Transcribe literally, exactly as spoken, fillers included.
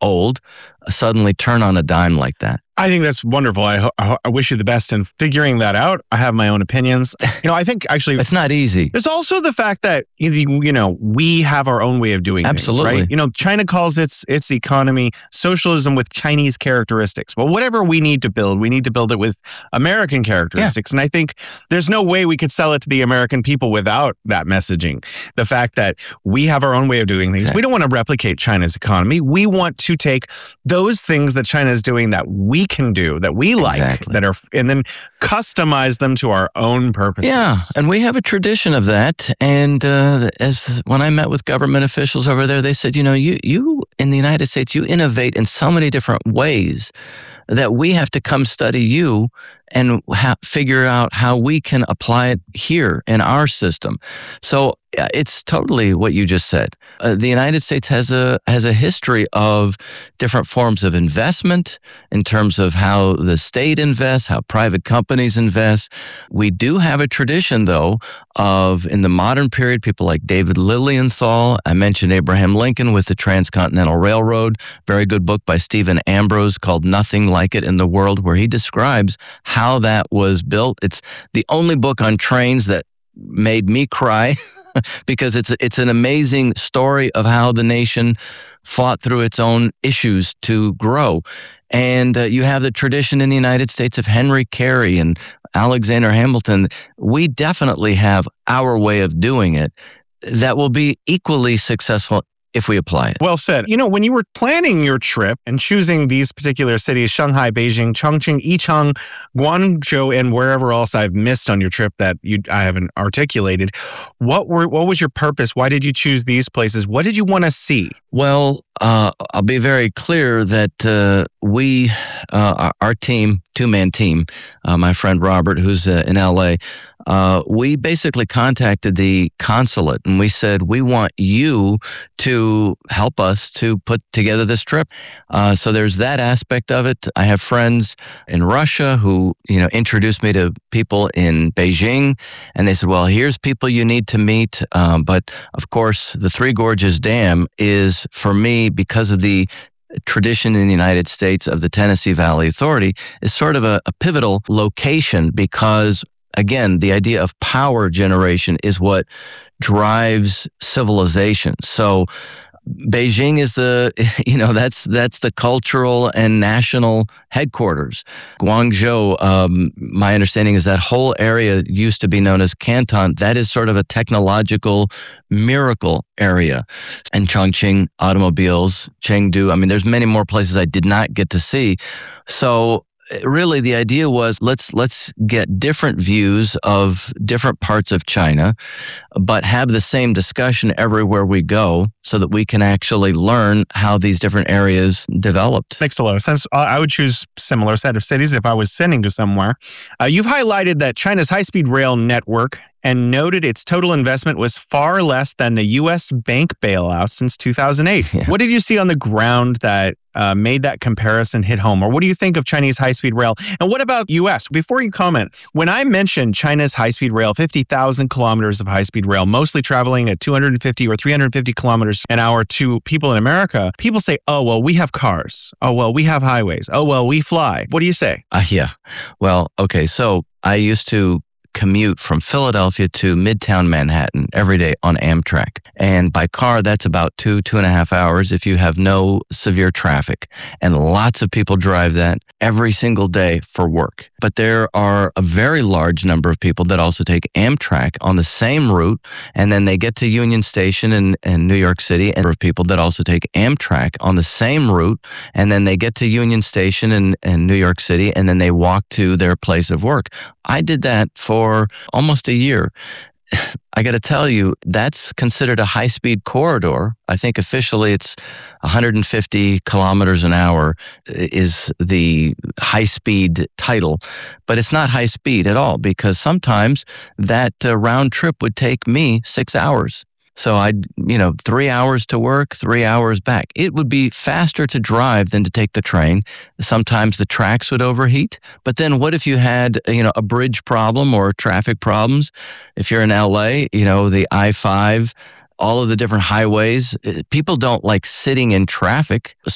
old, suddenly turn on a dime like that? I think that's wonderful. I, ho- I, ho- I wish you the best in figuring that out. I have my own opinions. You know, I think actually It's not easy. there's also the fact that you you know we have our own way of doing Absolutely. things, right? You know, China calls its its economy socialism with Chinese characteristics. Well, whatever we need to build, we need to build it with American characteristics. And I think there's no way we could sell it to the American people without that messaging. The fact that we have our own way of doing things. Exactly. We don't want to replicate China's economy. We want to take those things that China is doing that we can do, that we like, Exactly. that are, and then customize them to our own purposes. Yeah, and we have a tradition of that. And uh, as when I met with government officials over there, they said, you know, you you in the United States, you innovate in so many different ways that we have to come study you and ha- figure out how we can apply it here in our system. So uh, it's totally what you just said. Uh, the United States has a has a history of different forms of investment in terms of how the state invests, how private companies invest. We do have a tradition, though, of in the modern period, people like David Lilienthal. I mentioned Abraham Lincoln with the Transcontinental Railroad. Very good book by Stephen Ambrose called Nothing Like It in the World, where he describes how that was built. It's the only book on trains that made me cry because it's it's an amazing story of how the nation fought through its own issues to grow. And uh, you have the tradition in the United States of Henry Carey and Alexander Hamilton. We definitely have our way of doing it that will be equally successful if we apply it. Well said. You know, when you were planning your trip and choosing these particular cities, Shanghai, Beijing, Chongqing, Yichang, Guangzhou, and wherever else I've missed on your trip that you I haven't articulated, what were what was your purpose? Why did you choose these places? What did you want to see? Well, uh, I'll be very clear that uh, we, uh, our, our team, two-man team, uh, my friend Robert, who's uh, in L A, uh, we basically contacted the consulate and we said, we want you to help us to put together this trip. Uh, so there's that aspect of it. I have friends in Russia who, you know, introduced me to people in Beijing, and they said, well, here's people you need to meet. Um, but of course, the Three Gorges Dam is, for me, because of the tradition in the United States of the Tennessee Valley Authority, is sort of a, a pivotal location because, again, the idea of power generation is what drives civilization. So Beijing is the, you know, that's that's the cultural and national headquarters. Guangzhou, um, my understanding is that whole area used to be known as Canton. That is sort of a technological miracle area. And Chongqing, automobiles, Chengdu. I mean, there's many more places I did not get to see. So really, the idea was let's let's get different views of different parts of China, but have the same discussion everywhere we go so that we can actually learn how these different areas developed. Makes a lot of sense. I would choose similar set of cities if I was sending to somewhere. Uh, you've highlighted that China's high-speed rail network and noted its total investment was far less than the U S bank bailout since two thousand eight. Yeah. What did you see on the ground that uh, made that comparison hit home? Or what do you think of Chinese high-speed rail? And what about U S? Before you comment, when I mentioned China's high-speed rail, fifty thousand kilometers of high-speed rail, mostly traveling at two hundred fifty or three hundred fifty kilometers an hour to people in America, people say, oh, well, we have cars. Oh, well, we have highways. Oh, well, we fly. What do you say? Uh, yeah. Well, okay. So I used to commute from Philadelphia to Midtown Manhattan every day on Amtrak. And by car, that's about two, two and a half hours if you have no severe traffic. And lots of people drive that every single day for work. But there are a very large number of people that also take Amtrak on the same route. And then they get to Union Station in, in New York City, and there are people that also take Amtrak on the same route. And then they get to Union Station in, in New York City, and then they walk to their place of work. I did that for almost a year. I got to tell you, that's considered a high-speed corridor. I think officially it's one hundred fifty kilometers an hour is the high-speed title, but it's not high-speed at all because sometimes that uh, round trip would take me six hours. So I'd, you know, three hours to work, three hours back. It would be faster to drive than to take the train. Sometimes the tracks would overheat. But then what if you had, you know, a bridge problem or traffic problems? If you're in L A, you know, the I five, all of the different highways, people don't like sitting in traffic.